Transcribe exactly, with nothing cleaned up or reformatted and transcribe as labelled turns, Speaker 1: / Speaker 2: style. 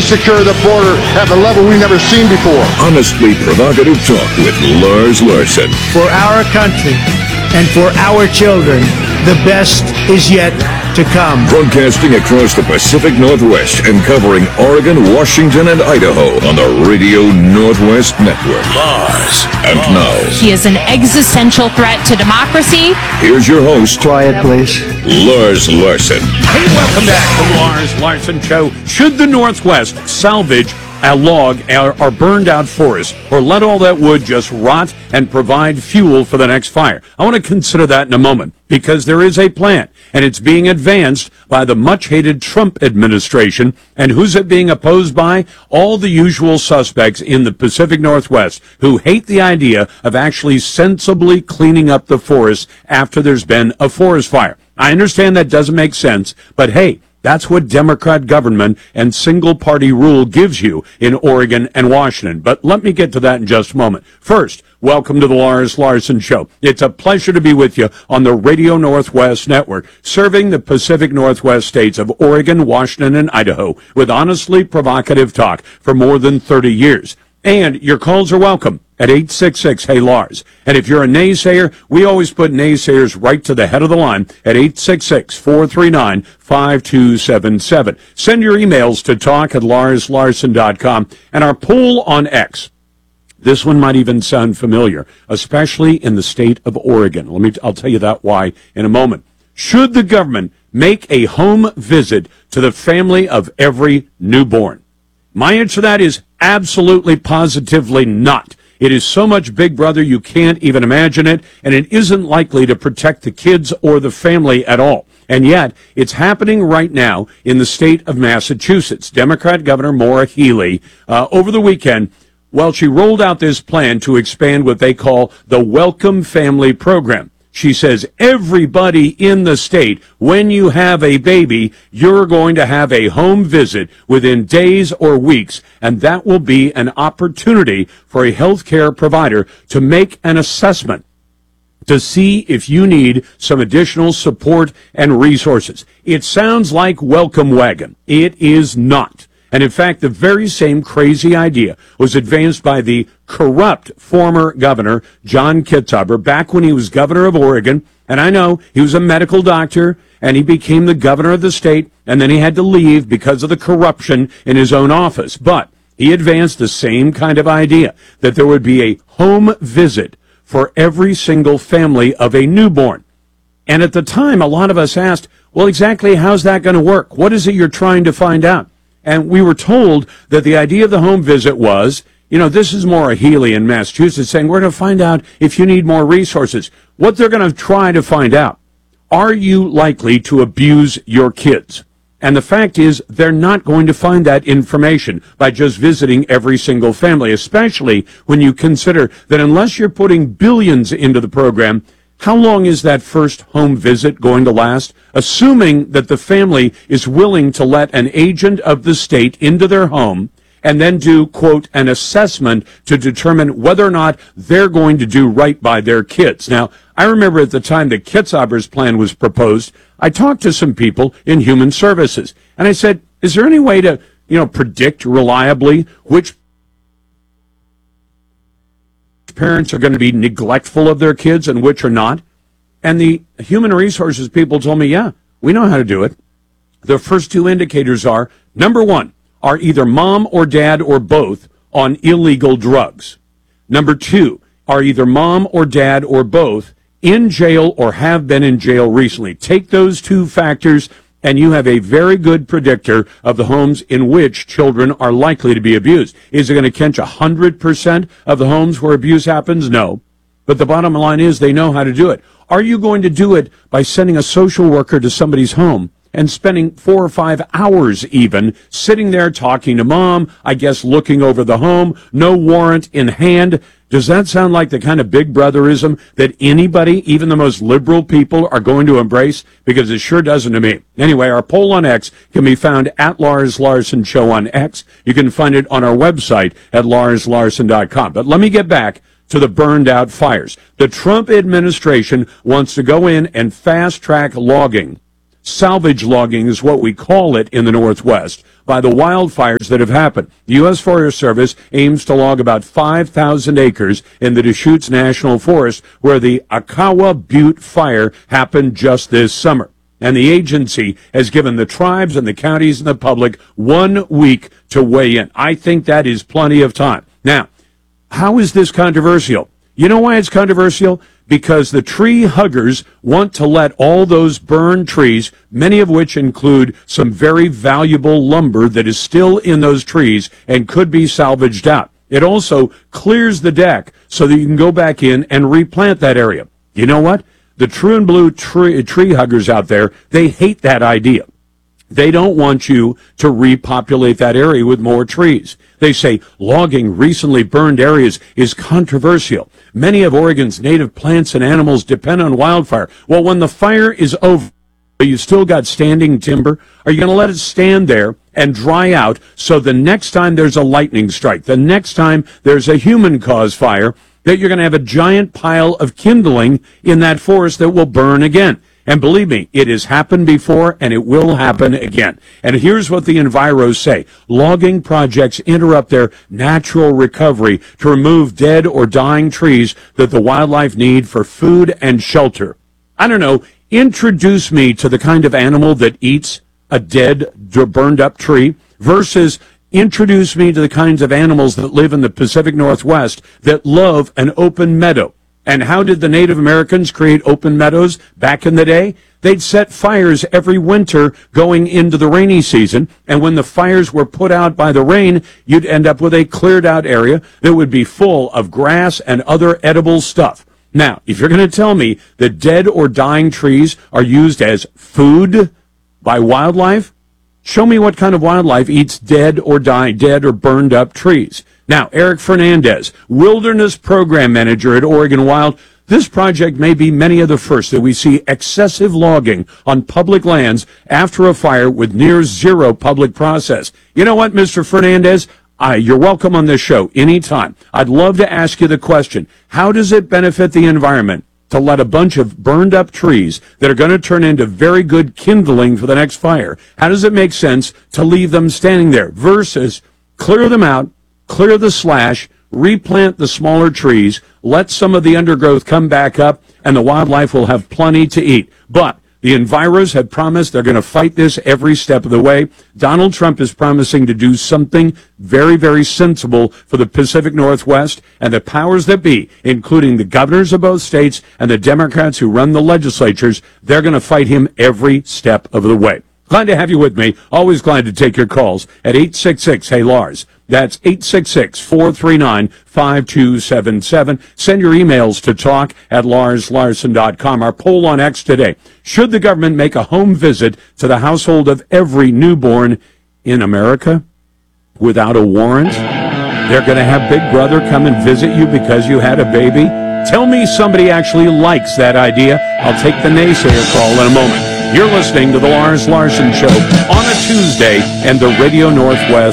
Speaker 1: secure the border at a level we've never seen before.
Speaker 2: Honestly provocative talk with Lars Larson.
Speaker 3: For our country and for our children, the best is yet to come.
Speaker 2: Broadcasting across the Pacific Northwest and covering Oregon, Washington, and Idaho on the Radio Northwest Network. Lars. And now,
Speaker 4: he is an existential threat to democracy.
Speaker 2: Here's your host.
Speaker 3: Quiet, please.
Speaker 2: Lars Larson.
Speaker 5: Hey, welcome back to the Lars Larson Show. Should the Northwest salvage a log or burned out forest, or let all that wood just rot and provide fuel for the next fire? I want to consider that in a moment, because there is a plan, and it's being advanced by the much-hated Trump administration. And who's it being opposed by? All the usual suspects in the Pacific Northwest who hate the idea of actually sensibly cleaning up the forest after there's been a forest fire. I understand that doesn't make sense, but hey, that's what Democrat government and single-party rule gives you in Oregon and Washington. But let me get to that in just a moment. First, welcome to the Lars Larson Show. It's a pleasure to be with you on the Radio Northwest Network, serving the Pacific Northwest states of Oregon, Washington, and Idaho with honestly provocative talk for more than thirty years. And your calls are welcome at eight six six, hey Lars. And if you're a naysayer, we always put naysayers right to the head of the line at eight six six, four three nine, five two seven seven. Send your emails to talk at lars larson dot com. And our poll on X, this one might even sound familiar, especially in the state of Oregon. Let me, I'll tell you that why in a moment. Should the government make a home visit to the family of every newborn? My answer to that is absolutely, positively not. It is so much Big Brother you can't even imagine it, and it isn't likely to protect the kids or the family at all. And yet, it's happening right now in the state of Massachusetts. Democrat Governor Maura Healey, uh, over the weekend, well, she rolled out this plan to expand what they call the Welcome Family Program. She says everybody in the state, when you have a baby, you're going to have a home visit within days or weeks, and that will be an opportunity for a health care provider to make an assessment to see if you need some additional support and resources. It sounds like Welcome Wagon. It is not. And in fact, the very same crazy idea was advanced by the corrupt former governor, John Kitzhaber, back when he was governor of Oregon. And I know he was a medical doctor, and he became the governor of the state, and then he had to leave because of the corruption in his own office. But he advanced the same kind of idea, that there would be a home visit for every single family of a newborn. And at the time, a lot of us asked, well, exactly how's that going to work? What is it you're trying to find out? And we were told that the idea of the home visit was, you know, this is Maura Healey in Massachusetts saying we're going to find out if you need more resources. What they're going to try to find out, are you likely to abuse your kids? And the fact is, they're not going to find that information by just visiting every single family, especially when you consider that unless you're putting billions into the program, how long is that first home visit going to last? Assuming that the family is willing to let an agent of the state into their home and then do, quote, an assessment to determine whether or not they're going to do right by their kids. Now, I remember at the time that Kitzhaber's plan was proposed, I talked to some people in human services, and I said, is there any way to, you know, predict reliably which parents are going to be neglectful of their kids and which are not? And the human resources people told me, yeah, we know how to do it. The first two indicators are, number one, are either mom or dad or both on illegal drugs. Number two, are either mom or dad or both in jail or have been in jail recently. Take those two factors, and you have a very good predictor of the homes in which children are likely to be abused. Is it going to catch one hundred percent of the homes where abuse happens? No. But the bottom line is they know how to do it. Are you going to do it by sending a social worker to somebody's home and spending four or five hours even sitting there talking to mom, I guess looking over the home, no warrant in hand? Does that sound like the kind of big brotherism that anybody, even the most liberal people, are going to embrace? Because it sure doesn't to me. Anyway, our poll on X can be found at Lars Larson Show on X. You can find it on our website at lars larson dot com. But let me get back to the burned out fires. The Trump administration wants to go in and fast track logging salvage logging is what we call it in the Northwest, by the wildfires that have happened. The U S Forest Service aims to log about five thousand acres in the Deschutes National Forest, where the Akawa Butte fire happened just this summer. And the agency has given the tribes and the counties and the public one week to weigh in. I think that is plenty of time. Now, how is this controversial? You know why it's controversial? Because the tree huggers want to let all those burned trees, many of which include some very valuable lumber that is still in those trees and could be salvaged out. It also clears the deck so that you can go back in and replant that area. You know what? The true and blue tree, tree huggers out there, they hate that idea. They don't want you to repopulate that area with more trees. They say logging recently burned areas is controversial. Many of Oregon's native plants and animals depend on wildfire. Well, when the fire is over, you still got standing timber. Are you going to let it stand there and dry out so the next time there's a lightning strike, the next time there's a human-caused fire, that you're going to have a giant pile of kindling in that forest that will burn again? And believe me, it has happened before, and it will happen again. And here's what the enviros say. Logging projects interrupt their natural recovery to remove dead or dying trees that the wildlife need for food and shelter. I don't know, introduce me to the kind of animal that eats a dead, burned-up tree versus introduce me to the kinds of animals that live in the Pacific Northwest that love an open meadow. And how did the Native Americans create open meadows back in the day? They'd set fires every winter going into the rainy season, and when the fires were put out by the rain, you'd end up with a cleared out area that would be full of grass and other edible stuff. Now, if you're going to tell me that dead or dying trees are used as food by wildlife, show me what kind of wildlife eats dead or dying, dead or burned up trees. Now, Eric Fernandez, Wilderness Program Manager at Oregon Wild. This project may be many of the first that we see excessive logging on public lands after a fire with near zero public process. You know what, Mister Fernandez? I, you're welcome on this show anytime. I'd love to ask you the question, how does it benefit the environment to let a bunch of burned up trees that are going to turn into very good kindling for the next fire, how does it make sense to leave them standing there versus clear them out, clear the slash, replant the smaller trees, let some of the undergrowth come back up, and the wildlife will have plenty to eat? But the enviros have promised they're going to fight this every step of the way. Donald Trump is promising to do something very, very sensible for the Pacific Northwest, and the powers that be, including the governors of both states and the Democrats who run the legislatures, they're going to fight him every step of the way. Glad to have you with me. Always glad to take your calls at eight six six, hey Lars. That's eight six six, four three nine, five two seven seven. Send your emails to talk at lars larson dot com. Our poll on X today. Should the government make a home visit to the household of every newborn in America without a warrant? They're going to have Big Brother come and visit you because you had a baby? Tell me somebody actually likes that idea. I'll take the naysayer call in a moment. You're listening to the Lars Larson Show on a Tuesday and the Radio Northwest